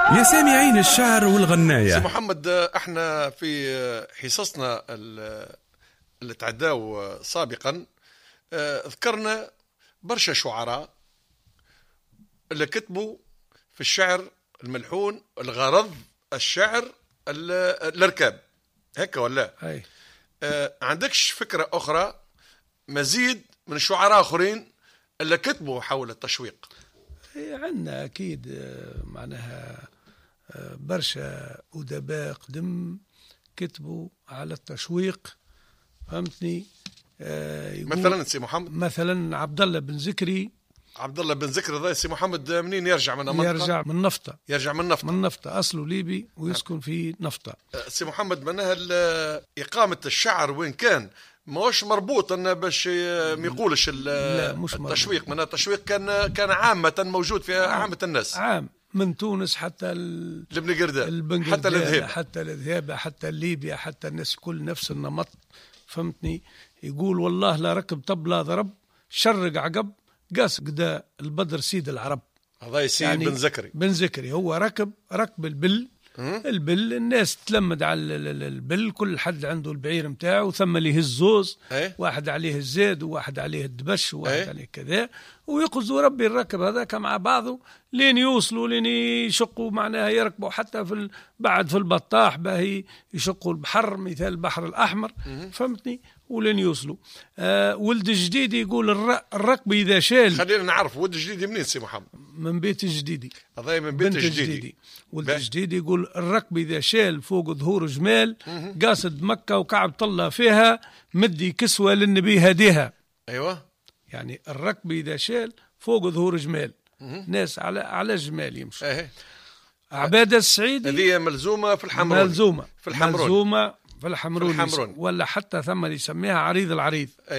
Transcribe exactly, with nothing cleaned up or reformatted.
يا سامعين الشعر والغناية. سي محمد، احنا في حصصنا اللي تعداو سابقا ذكرنا برشا شعراء اللي كتبوا في الشعر الملحون الغرض الشعر الاركاب هكا ولا هاي. آه عندكش فكرة أخرى مزيد من شعراء آخرين اللي كتبوا حول التشويق؟ عندنا أكيد معناها برشا أدباء قدم كتبوا على التشويق، فهمتني؟ مثلا سي محمد، مثلا عبد الله بن زكري. عبد الله بن زكري ذا سي محمد منين يرجع؟ من منطقة؟ يرجع من نفطة. يرجع من نفطة. من نفطة، أصله ليبي ويسكن في نفطة. سي محمد، معناها إقامة الشعر وين كان ماهوش مربوط انه باش ما يقولش التشويق، معناها التشويق كان كان عامة موجود في عامة الناس، عام من تونس حتى لبن قردان، حتى الذهاب، حتى الذهاب، حتى ليبيا، حتى الناس كل نفس النمط، فهمتني؟ يقول والله لا ركب طبلة ضرب شرق عقب قاس قدا البدر سيد العرب. هذا سيد يعني بن زكري. بن زكري هو ركب ركب البل. البل الناس تلمد على البل، كل حد عنده البعير متاعه، ثم اللي الزوز، ايه؟ واحد عليه الزاد وواحد عليه الدبش وواحد ايه؟ عليه كذا، ويقصدوا ربي الركب هذاك مع بعضه لين يوصلوا لين يشقوا، معناها يركبوا حتى في ال... بعد في البطاح باهي يشقوا البحر، مثال البحر الأحمر، فهمتني؟ ولين يوصلوا. آه ولد الجديد يقول الر... الركب إذا شال. خلينا نعرف ولد الجديد منين سي محمد؟ من بيت الجديدي. هذا من بيت الجديدي. ولد الجديد يقول الركب إذا شال فوق ظهور جمال، قاصد مكة وكعب طلع فيها، مدي كسوة للنبي هديها. أيوة، يعني الركب إذا شال فوق ظهور جمال، ناس على على جمال يمشوا. ايه. عبادة السعيدي هذه ملزومة في الحمروني. ملزومة في الحمروني. ملزومة في الحمروني. في الحمروني. ولا حتى ثم يسميها عريض العريض.